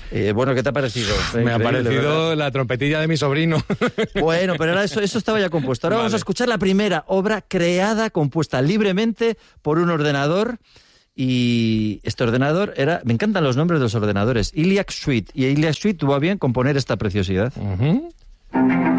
Bueno, ¿qué te ha parecido? Me ha parecido, ¿verdad?, la trompetilla de mi sobrino. Bueno, pero ahora eso estaba ya compuesto. Ahora vamos a escuchar la primera obra creada, compuesta libremente por un ordenador. Y este ordenador era... Me encantan los nombres de los ordenadores. Iliac Suite. Y Iliac Suite tuvo a bien componer esta preciosidad.